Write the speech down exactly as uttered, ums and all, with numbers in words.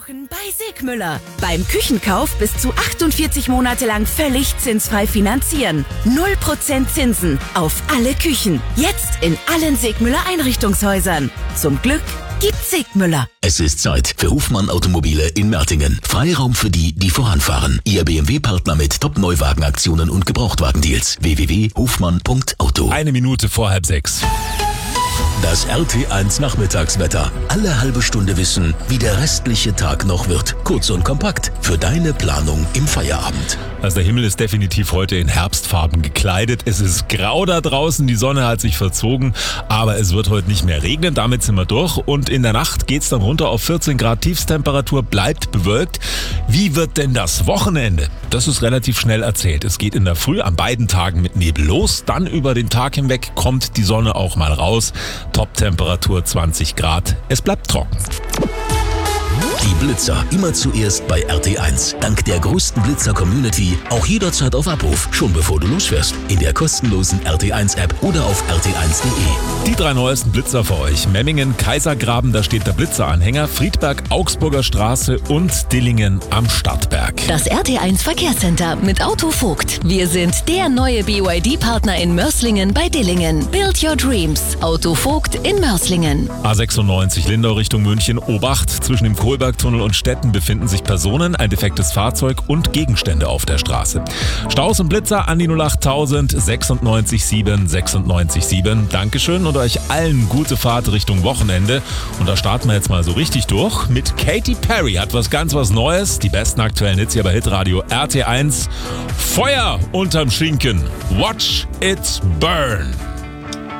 Wochen bei Sigmüller. Beim Küchenkauf bis zu achtundvierzig Monate lang völlig zinsfrei finanzieren. null Prozent Zinsen auf alle Küchen. Jetzt in allen Sigmüller Einrichtungshäusern. Zum Glück gibt's Sigmüller. Es ist Zeit für Hofmann Automobile in Mertingen. Freiraum für die, die voranfahren. Ihr B M W-Partner mit Top-Neuwagenaktionen und Gebrauchtwagendeals. w w w punkt hofmann punkt auto. Eine Minute vor halb sechs. Das R T eins Nachmittagswetter. Alle halbe Stunde wissen, wie der restliche Tag noch wird. Kurz und kompakt für deine Planung im Feierabend. Also der Himmel ist definitiv heute in Herbstfarben gekleidet. Es ist grau da draußen, die Sonne hat sich verzogen, aber es wird heute nicht mehr regnen. Damit sind wir durch und in der Nacht geht's dann runter auf vierzehn Grad Tiefstemperatur, bleibt bewölkt. Wie wird denn das Wochenende? Das ist relativ schnell erzählt. Es geht in der Früh an beiden Tagen mit Nebel los, dann über den Tag hinweg kommt die Sonne auch mal raus. Top-Temperatur zwanzig Grad. Es bleibt trocken. Die Blitzer immer zuerst bei R T eins. Dank der größten Blitzer-Community auch jederzeit auf Abruf, schon bevor du losfährst. In der kostenlosen R T eins App oder auf r t eins punkt de. Die drei neuesten Blitzer für euch. Memmingen, Kaisergraben, da steht der Blitzeranhänger. Friedberg, Augsburger Straße und Dillingen am Stadtberg. Das R T eins Verkehrscenter mit Autovogt. Wir sind der neue B Y D-Partner in Mörslingen bei Dillingen. Build your dreams. Autovogt in Mörslingen. A sechsundneunzig Lindau Richtung München. Obacht, zwischen dem Kohlbergtunnel und Stetten befinden sich Personen, ein defektes Fahrzeug und Gegenstände auf der Straße. Staus und Blitzer an die null acht tausend sechsundneunzig sieben sechsundneunzig sieben. Dankeschön und euch allen gute Fahrt Richtung Wochenende. Und da starten wir jetzt mal so richtig durch mit Katy Perry. Hat was ganz was Neues. Die besten aktuellen Hits hier bei Hitradio R T eins. Feuer unterm Schinken. Watch it burn.